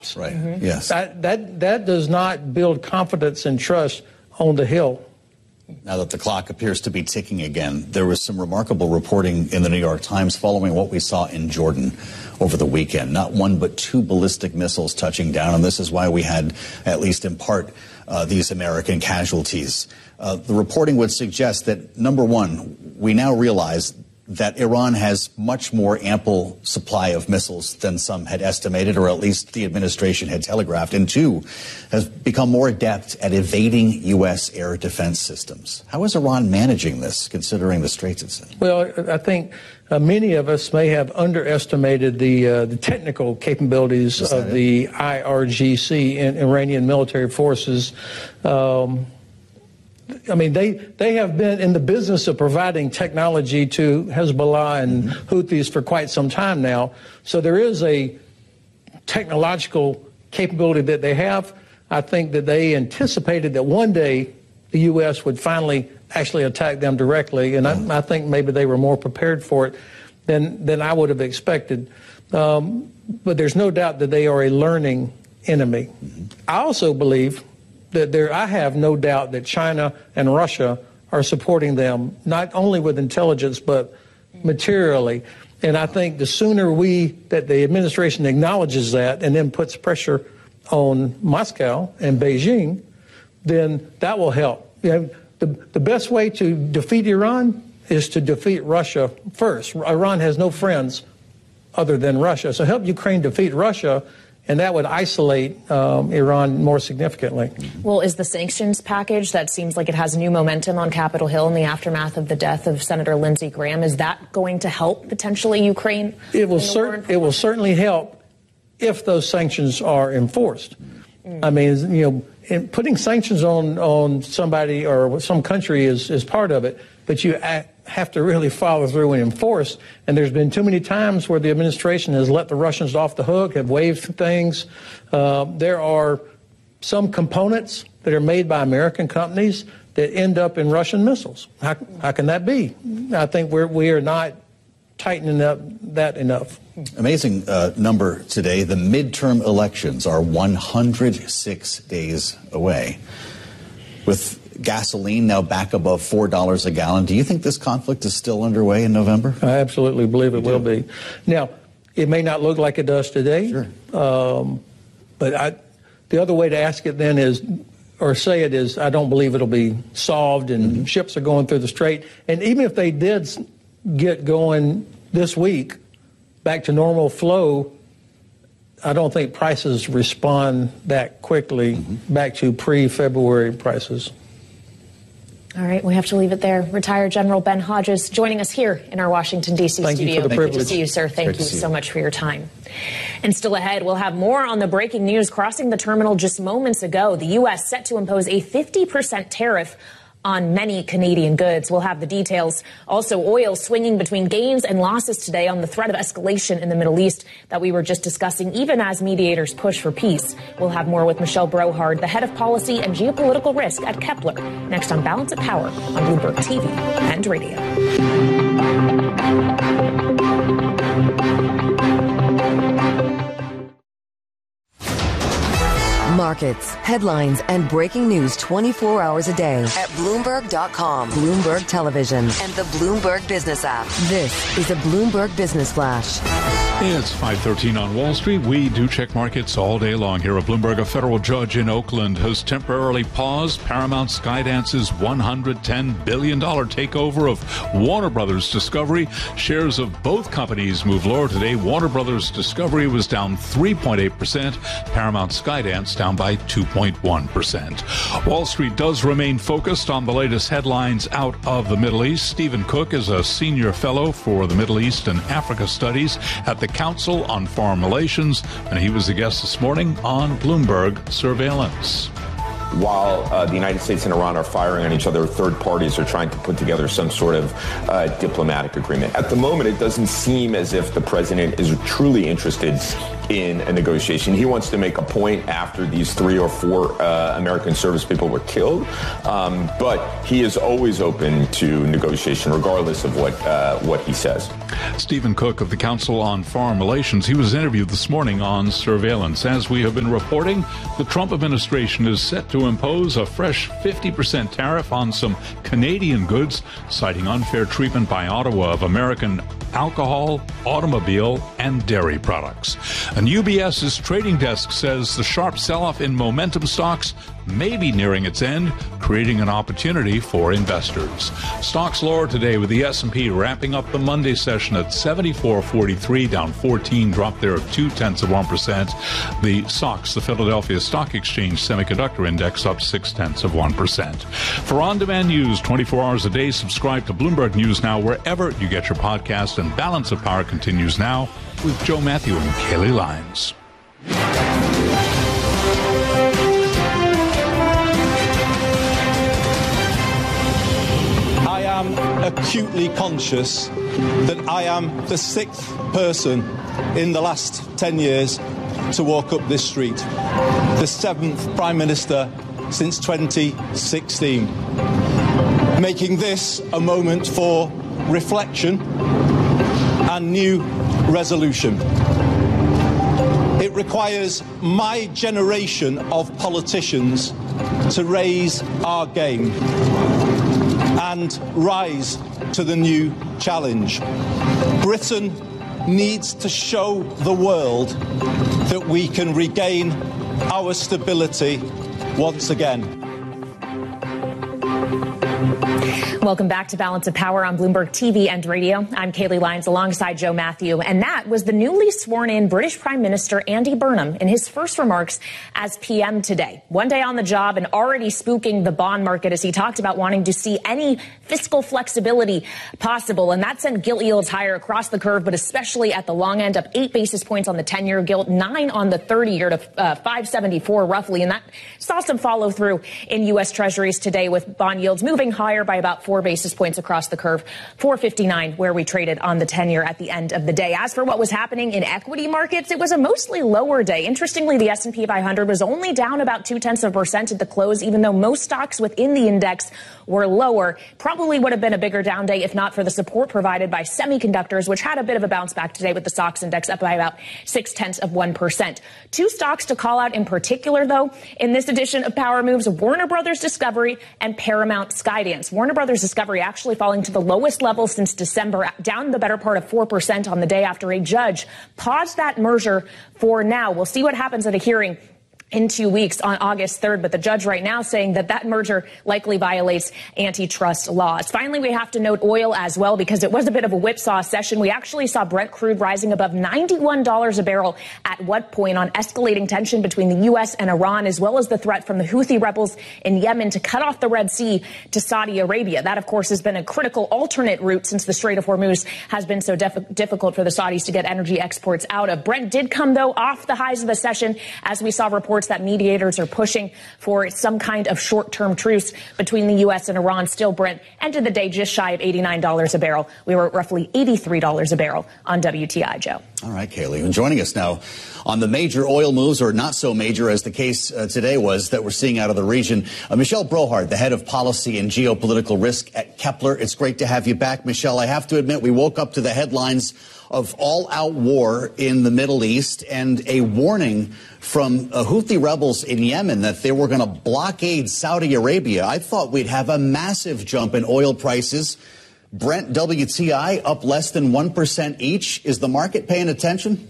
Right. Mm-hmm. Yes. That does not build confidence and trust on the Hill. Now that the clock appears to be ticking again, there was some remarkable reporting in the New York Times following what we saw in Jordan over the weekend. Not one but two ballistic missiles touching down, and this is why we had, at least in part, these American casualties. The reporting would suggest that, number one, we now realize that Iran has much more ample supply of missiles than some had estimated, or at least the administration had telegraphed, and two, has become more adept at evading U.S. air defense systems. How is Iran managing this, considering the straits it's in? Well, I think many of us may have underestimated the technical capabilities of the IRGC and Iranian military forces. I mean, they have been in the business of providing technology to Hezbollah and Houthis for quite some time now. So there is a technological capability that they have. I think that they anticipated that one day the U.S. would finally actually attack them directly, and I think maybe they were more prepared for it than I would have expected. But there's no doubt that they are a learning enemy. I also believe that I have no doubt that China and Russia are supporting them, not only with intelligence, but materially. And I think the sooner that the administration acknowledges that and then puts pressure on Moscow and Beijing, then that will help. You know, the best way to defeat Iran is to defeat Russia first. Iran has no friends other than Russia. So help Ukraine defeat Russia, and that would isolate Iran more significantly. Well, is the sanctions package that seems like it has new momentum on Capitol Hill in the aftermath of the death of Senator Lindsey Graham, is that going to help potentially Ukraine? It will certainly help if those sanctions are enforced. I mean, you know, putting sanctions on somebody or some country is part of it, but you have to really follow through and enforce. And there's been too many times where the administration has let the Russians off the hook, have waived things. There are some components that are made by American companies that end up in Russian missiles. How can that be? I think we are not tightening up that enough. Amazing number today. The midterm elections are 106 days away. With gasoline now back above $4 a gallon, do you think this conflict is still underway in November? I absolutely believe it will be. Now, it may not look like it does today, sure. But the other way to ask it then is, or say it is, I don't believe it'll be solved, and ships are going through the strait. And even if they did get going this week, back to normal flow, I don't think prices respond that quickly back to pre-February prices. All right, we have to leave it there. Retired General Ben Hodges joining us here in our Washington, D.C. Thank studio. You for the privilege. Good to see you, sir. Thank you so much for your time. And still ahead, we'll have more on the breaking news crossing the terminal just moments ago. The U.S. set to impose a 50% tariff on many Canadian goods. We'll have the details. Also, oil swinging between gains and losses today on the threat of escalation in the Middle East that we were just discussing, even as mediators push for peace. We'll have more with Michelle Brohard, the head of policy and geopolitical risk at Kepler, next on Balance of Power on Bloomberg TV and radio. Markets, headlines, and breaking news 24 hours a day at Bloomberg.com, Bloomberg Television, and the Bloomberg Business app. This is a Bloomberg Business Flash. It's 5:13 on Wall Street. We do check markets all day long here at Bloomberg. A federal judge in Oakland has temporarily paused Paramount Skydance's $110 billion takeover of Warner Brothers Discovery. Shares of both companies move lower today. Warner Brothers Discovery was down 3.8%. Paramount Skydance down by 2.1%. Wall Street does remain focused on the latest headlines out of the Middle East. Stephen Cook is a senior fellow for the Middle East and Africa Studies at the Council on Foreign Relations, and he was a guest this morning on Bloomberg Surveillance. While the United States and Iran are firing on each other, third parties are trying to put together some sort of diplomatic agreement. At the moment, it doesn't seem as if the president is truly interested in a negotiation. He wants to make a point after these 3 or 4 American service people were killed, but he is always open to negotiation, regardless of what he says. Stephen Cook of the Council on Foreign Relations, he was interviewed this morning on surveillance. As we have been reporting, the Trump administration is set to impose a fresh 50% tariff on some Canadian goods, citing unfair treatment by Ottawa of American alcohol, automobile, and dairy products. And UBS's trading desk says the sharp sell-off in momentum stocks may be nearing its end, creating an opportunity for investors. Stocks lower today with the S&P wrapping up the Monday session at 74.43, down 14, dropped there of 0.2%. The SOX, the Philadelphia Stock Exchange Semiconductor Index, up 0.6%. For on-demand news 24 hours a day, subscribe to Bloomberg News Now wherever you get your podcast. And Balance of Power continues now with Joe Matthew and Kaylee Lyons. I am acutely conscious that I am the 6th person in the last 10 years to walk up this street, the 7th Prime Minister since 2016, making this a moment for reflection and new resolution. It requires my generation of politicians to raise our game and rise to the new challenge. Britain needs to show the world that we can regain our stability once again. Welcome back to Balance of Power on Bloomberg TV and radio. I'm Kaylee Lyons alongside Joe Matthew. And that was the newly sworn in British Prime Minister Andy Burnham in his first remarks as PM today. One day on the job and already spooking the bond market as he talked about wanting to see any fiscal flexibility possible. And that sent gilt yields higher across the curve, but especially at the long end, up 8 basis points on the 10-year gilt, 9 on the 30-year to 574 roughly. And that saw some follow through in U.S. Treasuries today with bond yields moving higher by about 4 basis points across the curve, 459 where we traded on the 10-year at the end of the day. As for what was happening in equity markets, it was a mostly lower day. Interestingly, the S&P 500 was only down about 0.2% at the close, even though most stocks within the index were lower. Probably would have been a bigger down day if not for the support provided by semiconductors, which had a bit of a bounce back today with the SOX index up by about 0.6%. 2 stocks to call out in particular, though, in this edition of Power Moves: Warner Brothers Discovery and Paramount Skydance. Warner Brothers Discovery actually falling to the lowest level since December, down the better part of 4% on the day after a judge paused that merger for now. We'll see what happens at a hearing in 2 weeks on August 3rd, but the judge right now saying that that merger likely violates antitrust laws. Finally, we have to note oil as well, because it was a bit of a whipsaw session. We actually saw Brent crude rising above $91 a barrel at what point on escalating tension between the U.S. and Iran, as well as the threat from the Houthi rebels in Yemen to cut off the Red Sea to Saudi Arabia. That, of course, has been a critical alternate route since the Strait of Hormuz has been so difficult for the Saudis to get energy exports out of. Brent did come, though, off the highs of the session as we saw reports that mediators are pushing for some kind of short-term truce between the U.S. and Iran. Still, Brent ended the day just shy of $89 a barrel. We were at roughly $83 a barrel on WTI, Joe. All right, Kaylee. And joining us now on the major oil moves, or not so major as the case today was, that we're seeing out of the region, Michelle Brohard, the head of policy and geopolitical risk at Kepler. It's great to have you back, Michelle. I have to admit, we woke up to the headlines of all-out war in the Middle East and a warning from Houthi rebels in Yemen that they were going to blockade Saudi Arabia. I thought we'd have a massive jump in oil prices. Brent, WTI up less than 1% each. Is the market paying attention?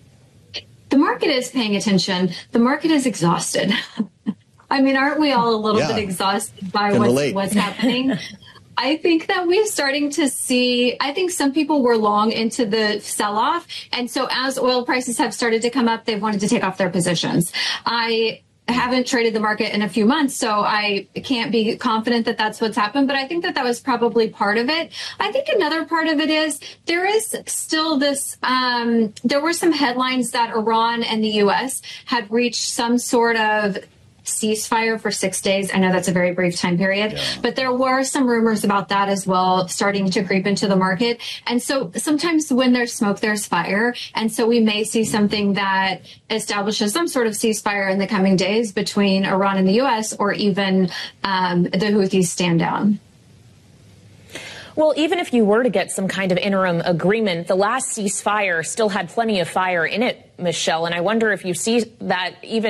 The market is paying attention. The market is exhausted. I mean, aren't we all a little bit exhausted by what's happening? I think that we're starting to see, I think some people were long into the sell-off. And so as oil prices have started to come up, they've wanted to take off their positions. I haven't traded the market in a few months, so I can't be confident that that's what's happened. But I think that that was probably part of it. I think another part of it is there is still this, there were some headlines that Iran and the U.S. had reached some sort of ceasefire for 6 days. I know that's a very brief time period, but there were some rumors about that as well starting to creep into the market. And so sometimes when there's smoke, there's fire. And so we may see something that establishes some sort of ceasefire in the coming days between Iran and the U.S. or even the Houthis stand down. Well, even if you were to get some kind of interim agreement, the last ceasefire still had plenty of fire in it, Michelle. And I wonder if you see that even